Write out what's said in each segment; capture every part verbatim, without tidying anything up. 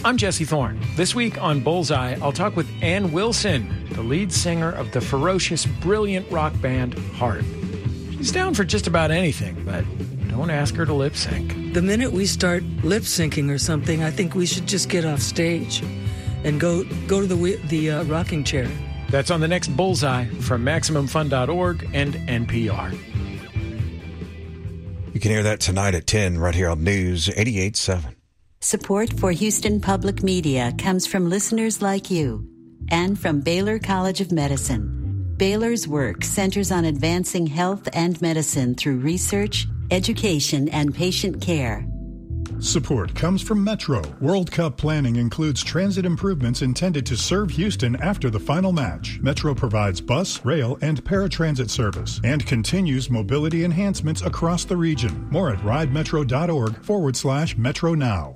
I'm Jesse Thorne. This week on Bullseye, I'll talk with Ann Wilson, the lead singer of the ferocious, brilliant rock band Heart. She's down for just about anything, but don't ask her to lip sync. The minute we start lip syncing or something, I think we should just get off stage and go go to the the uh, rocking chair. That's on the next Bullseye from Maximum Fun dot org and N P R. You can hear that tonight at ten right here on News eighty-eight point seven. Support for Houston Public Media comes from listeners like you and from Baylor College of Medicine. Baylor's work centers on advancing health and medicine through research, education, and patient care. Support comes from Metro. World Cup planning includes transit improvements intended to serve Houston after the final match. Metro provides bus, rail, and paratransit service and continues mobility enhancements across the region. More at ridemetro.org forward slash Metro Now.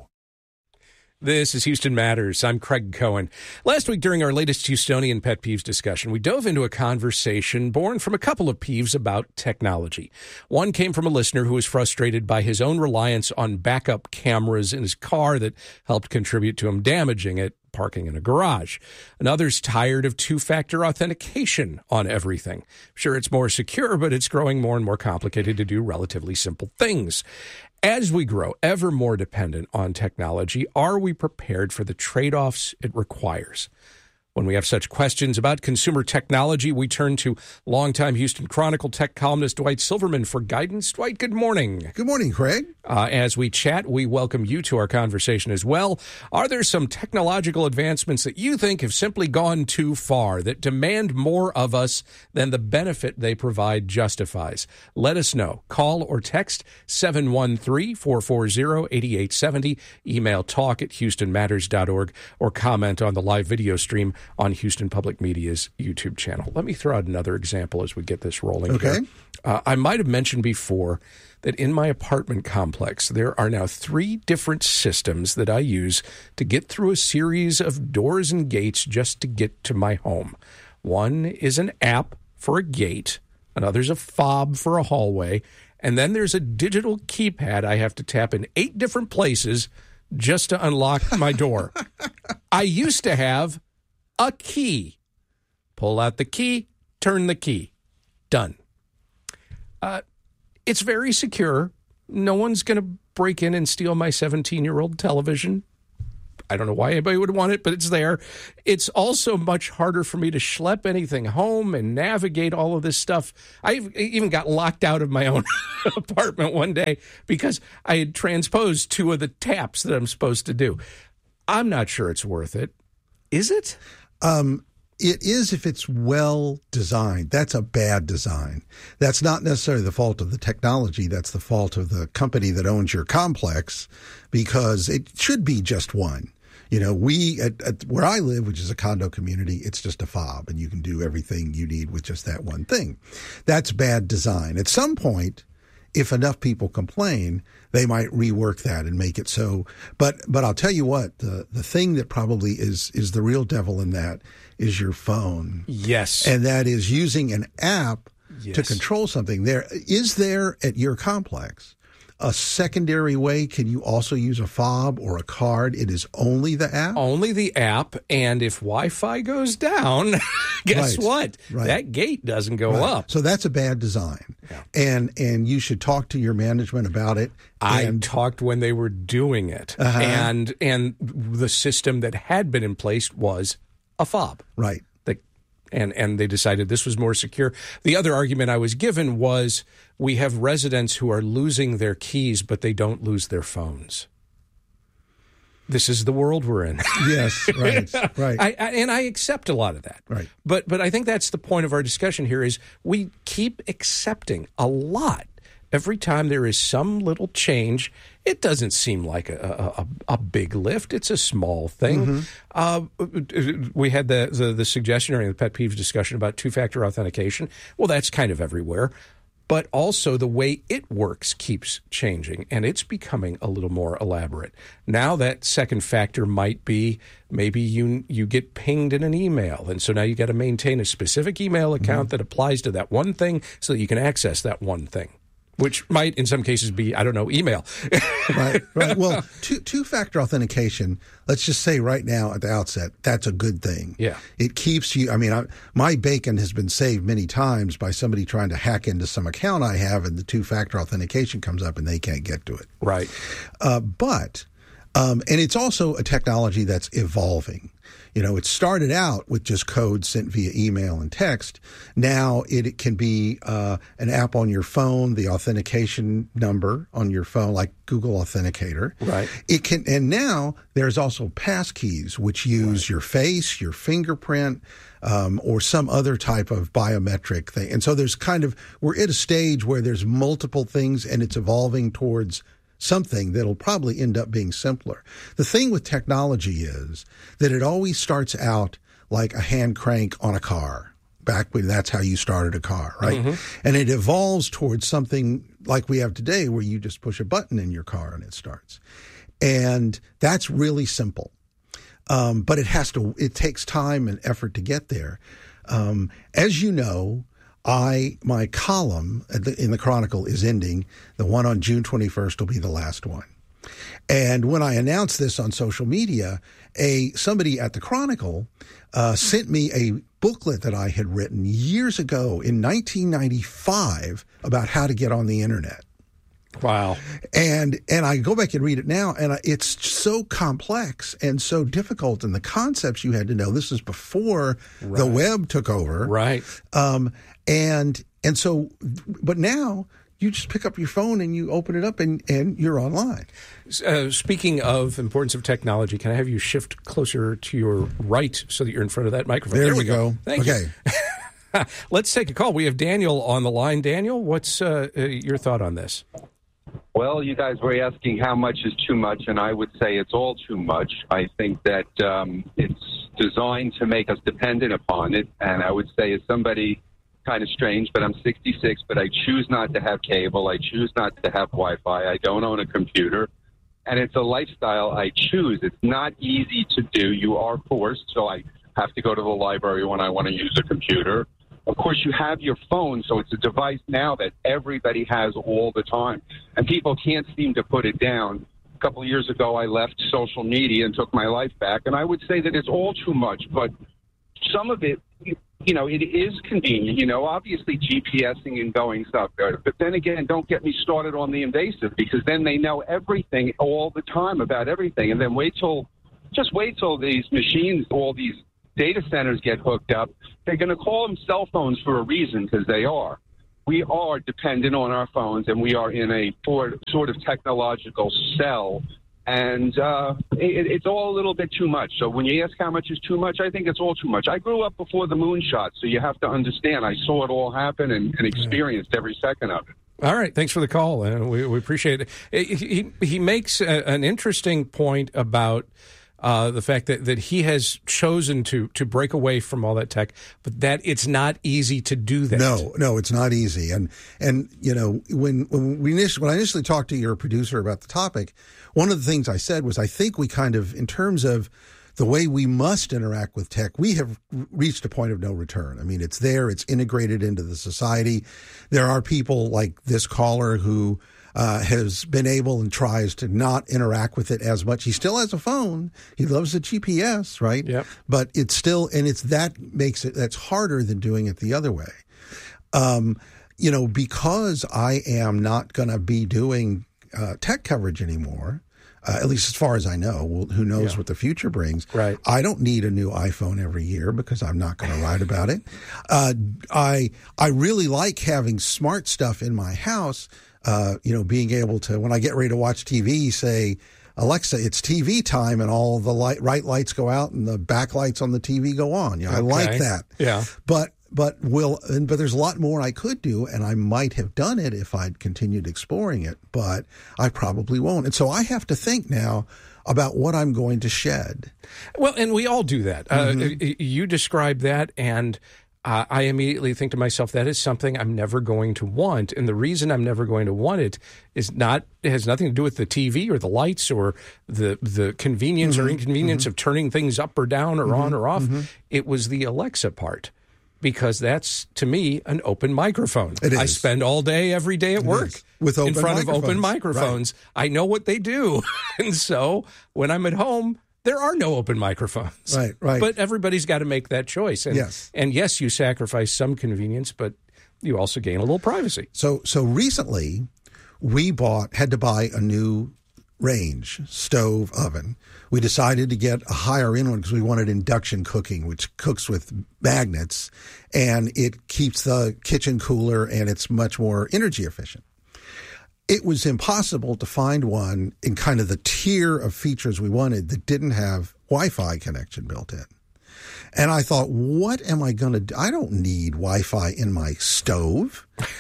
This is Houston Matters. I'm Craig Cohen. Last week, during our latest Houstonian Pet Peeves discussion, we dove into a conversation born from a couple of peeves about technology. One came from a listener who was frustrated by his own reliance on backup cameras in his car that helped contribute to him damaging it parking in a garage. Another's tired of two-factor authentication on everything. Sure, it's more secure, but it's growing more and more complicated to do relatively simple things. As we grow ever more dependent on technology, are we prepared for the trade-offs it requires? When we have such questions about consumer technology, we turn to longtime Houston Chronicle tech columnist Dwight Silverman for guidance. Dwight, good morning. Good morning, Craig. Uh, as we chat, we welcome you to our conversation as well. Are there some technological advancements that you think have simply gone too far, that demand more of us than the benefit they provide justifies? Let us know. Call or text seven one three, four four zero, eight eight seven zero, email talk at houston matters dot org, or comment on the live video stream on Houston Public Media's YouTube channel. Let me throw out another example as we get this rolling. Okay. Here. Uh, I might have mentioned before that in my apartment complex, there are now three different systems that I use to get through a series of doors and gates just to get to my home. One is an app for a gate, another's a fob for a hallway, and then there's a digital keypad I have to tap in eight different places just to unlock my door. I used to have a key. Pull out the key, turn the key. Done. Uh, it's very secure. No one's going to break in and steal my seventeen-year-old television. I don't know why anybody would want it, but it's there. It's also much harder for me to schlep anything home and navigate all of this stuff. I even got locked out of my own apartment one day because I had transposed two of the taps that I'm supposed to do. I'm not sure it's worth it. Is it? Um, it is if it's well designed. That's a bad design. That's not necessarily the fault of the technology. That's the fault of the company that owns your complex, because it should be just one. You know, we at, at where I live, which is a condo community, it's just a fob, and you can do everything you need with just that one thing. That's bad design. At some point, if enough people complain, they might rework that and make it so. But but I'll tell you what, the the thing that probably is is the real devil in that is your phone. Yes. And that is using an app yes. to control something. There is there at your complex a secondary way? Can you also use a fob or a card? It is only the app? Only the app, and if Wi-Fi goes down, guess right. what? Right. That gate doesn't go right. up. So that's a bad design. Yeah. And and you should talk to your management about it. I and, talked when they were doing it, uh-huh. and and the system that had been in place was a fob. Right. And and they decided this was more secure. The other argument I was given was we have residents who are losing their keys, but they don't lose their phones. This is the world we're in. Yes, right, right. I, I, and I accept a lot of that. Right. But but I think that's the point of our discussion here is we keep accepting a lot. Every time there is some little change, it doesn't seem like a, a, a big lift. It's a small thing. Mm-hmm. Uh, we had the, the, the suggestion during the Pet Peeves discussion about two-factor authentication. Well, that's kind of everywhere. But also the way it works keeps changing, and it's becoming a little more elaborate. Now that second factor might be maybe you you get pinged in an email, and so now you got to maintain a specific email account mm-hmm. that applies to that one thing so that you can access that one thing. which might in some cases be, I don't know, email. Right, right. Well, two, two-factor authentication, let's just say right now at the outset, that's a good thing. Yeah. It keeps you, I mean, I, my bacon has been saved many times by somebody trying to hack into some account I have, and the two-factor authentication comes up and they can't get to it. Right. Uh, but, um, and it's also a technology that's evolving. You know, it started out with just code sent via email and text. Now it, it can be uh, an app on your phone, the authentication number on your phone, like Google Authenticator. Right. It can, and now there's also passkeys, which use right. your face, your fingerprint, um, or some other type of biometric thing. And so there's kind of, we're at a stage where there's multiple things, and it's evolving towards something that'll probably end up being simpler. The thing with technology is that it always starts out like a hand crank on a car. Back when that's how you started a car, right? Mm-hmm. And it evolves towards something like we have today where you just push a button in your car and it starts. And that's really simple. Um, but it has to, it takes time and effort to get there. Um, as you know, I my column in the Chronicle is ending. The one on June twenty-first will be the last one. And when I announced this on social media, a somebody at the Chronicle uh, sent me a booklet that I had written years ago in nineteen ninety-five about how to get on the internet. Wow. And and I go back and read it now, and it's so complex and so difficult, and the concepts you had to know. This is before right. the web took over. Right. Um, and and so, but now you just pick up your phone and you open it up and, and you're online. Uh, speaking of importance of technology, can I have you shift closer to your right so that you're in front of that microphone? There, there we go. go. Thank okay. you. Let's take a call. We have Daniel on the line. Daniel, what's uh, uh, your thought on this? Well, you guys were asking how much is too much, and I would say it's all too much. I think that um, it's designed to make us dependent upon it, and I would say as somebody kind of strange, but I'm sixty-six, but I choose not to have cable. I choose not to have Wi-Fi. I don't own a computer, and it's a lifestyle I choose. It's not easy to do. You are forced, so I have to go to the library when I want to use a computer. Of course, you have your phone, so it's a device now that everybody has all the time, and people can't seem to put it down. A couple of years ago, I left social media and took my life back, and I would say that it's all too much, but some of it, you know, it is convenient. You know, obviously GPSing and going stuff good, but then again, don't get me started on the invasive, because then they know everything all the time about everything, and then wait till, just wait till these machines, all these data centers get hooked up. They're going to call them cell phones for a reason, because they are. We are dependent on our phones, and we are in a sort of technological cell, and uh, it, it's all a little bit too much. So when you ask how much is too much, I think it's all too much. I grew up before the moon shot, so you have to understand. I saw it all happen and, and experienced every second of it. All right. Thanks for the call. Uh, we, we appreciate it. He, he makes a, an interesting point about Uh, the fact that, that he has chosen to to break away from all that tech, but that it's not easy to do that. No, no, it's not easy. And and you know, when when we initially, when I initially talked to your producer about the topic, one of the things I said was I think we kind of, in terms of the way we must interact with tech, we have reached a point of no return. I mean, it's there, it's integrated into the society. There are people like this caller who Uh, has been able and tries to not interact with it as much. He still has a phone. He loves the G P S, right? Yep. But it's still, and it's that makes it, that's harder than doing it the other way. Um, you know, because I am not going to be doing uh, tech coverage anymore, uh, at least as far as I know. Well, who knows yeah. what the future brings? Right. I don't need a new iPhone every year because I'm not going to write about it. Uh, I I really like having smart stuff in my house. Uh, you know, being able to, when I get ready to watch T V, say, Alexa, it's T V time, and all the light, right lights go out and the backlights on the T V go on. You know, okay. I like that. Yeah. But but will but there's a lot more I could do, and I might have done it if I'd continued exploring it, but I probably won't. And so I have to think now about what I'm going to shed. Well, and we all do that. Mm-hmm. Uh, you describe that, and Uh, I immediately think to myself, that is something I'm never going to want. And the reason I'm never going to want it is not, it has nothing to do with the T V or the lights or the the convenience mm-hmm. or inconvenience mm-hmm. of turning things up or down or mm-hmm. on or off. Mm-hmm. It was the Alexa part. because that's, to me, an open microphone. It is. I spend all day, every day at It work is. With open in front of open microphones. microphones. Right. I know what they do. And so when I'm at home, there are no open microphones. Right, right. But everybody's got to make that choice. And, yes. And yes, you sacrifice some convenience, but you also gain a little privacy. So, so recently, we bought, had to buy a new range, stove, oven. We decided to get a higher end one because we wanted induction cooking, which cooks with magnets, and it keeps the kitchen cooler, and it's much more energy efficient. It was impossible to find one in kind of the tier of features we wanted that didn't have Wi-Fi connection built in. And I thought, what am I going to do? I don't need Wi-Fi in my stove.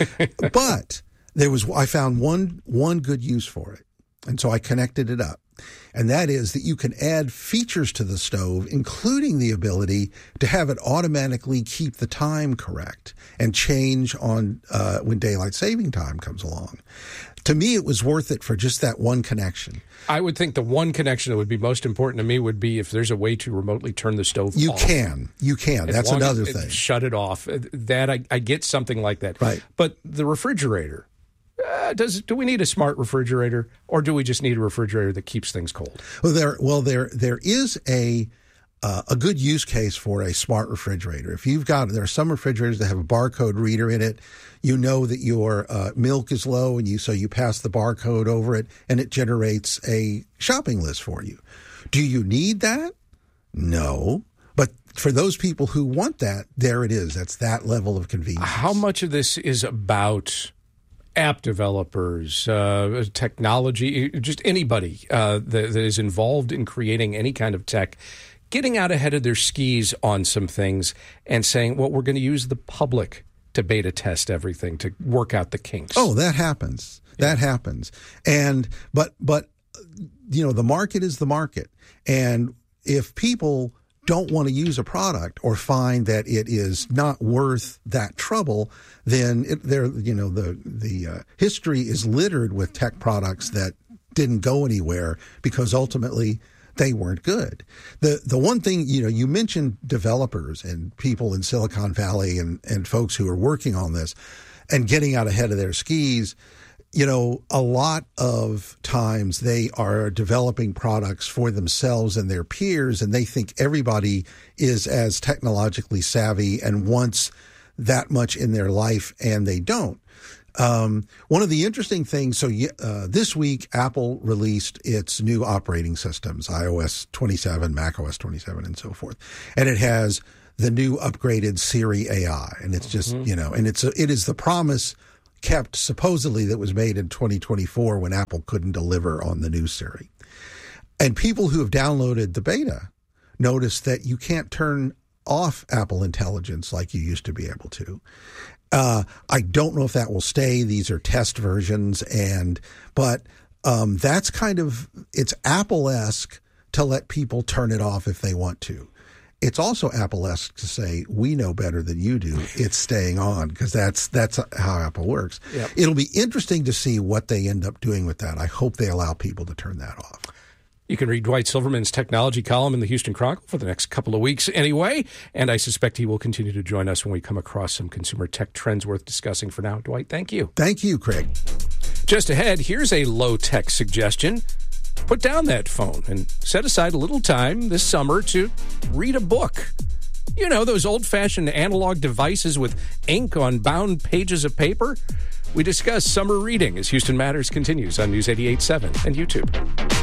But there was, I found one, one good use for it. And so I connected it up. And that is that you can add features to the stove, including the ability to have it automatically keep the time correct and change on uh, when daylight saving time comes along. To me, it was worth it for just that one connection. I would think the one connection that would be most important to me would be if there's a way to remotely turn the stove you off. You can. You can. As That's long another as it, thing. Shut it off. That I, I get something like that. Right. But the refrigerator, uh, does do we need a smart refrigerator, or do we just need a refrigerator that keeps things cold? Well, there well there there is a uh, a good use case for a smart refrigerator. If you've got, there are some refrigerators that have a barcode reader in it. You know that your uh, milk is low, and you so you pass the barcode over it, and it generates a shopping list for you. Do you need that? No. But for those people who want that, there it is. That's that level of convenience. How much of this is about app developers, uh, technology, just anybody uh, that, that is involved in creating any kind of tech, getting out ahead of their skis on some things and saying, well, we're going to use the public to beta test everything, to work out the kinks? Oh, that happens. That yeah. happens. And but but you know, the market is the market. And if people don't want to use a product or find that it is not worth that trouble, then it, there, you know, the the uh, history is littered with tech products that didn't go anywhere because ultimately they weren't good. The the one thing, you know, you mentioned developers and people in Silicon Valley and, and folks who are working on this and getting out ahead of their skis. You know, a lot of times they are developing products for themselves and their peers, and they think everybody is as technologically savvy and wants that much in their life, and they don't. Um, one of the interesting things, so uh, this week, Apple released its new operating systems, i O S twenty-seven, Mac O S twenty-seven, and so forth. And it has the new upgraded Siri A I. And it's just, mm-hmm. you know, and it's a, it is the promise kept supposedly that was made in twenty twenty-four when Apple couldn't deliver on the new Siri. And people who have downloaded the beta notice that you can't turn off Apple Intelligence like you used to be able to. Uh, I don't know if that will stay. These are test versions, and but um, that's kind of, it's Apple-esque to let people turn it off if they want to. It's also Apple-esque to say, we know better than you do. It's staying on, because that's that's how Apple works. Yep. It'll be interesting to see what they end up doing with that. I hope they allow people to turn that off. You can read Dwight Silverman's technology column in the Houston Chronicle for the next couple of weeks anyway, and I suspect he will continue to join us when we come across some consumer tech trends worth discussing. For now, Dwight, thank you. Thank you, Craig. Just ahead, here's a low-tech suggestion. Put down that phone and set aside a little time this summer to read a book. You know, those old-fashioned analog devices with ink on bound pages of paper? We discuss summer reading as Houston Matters continues on News eighty-eight point seven and YouTube.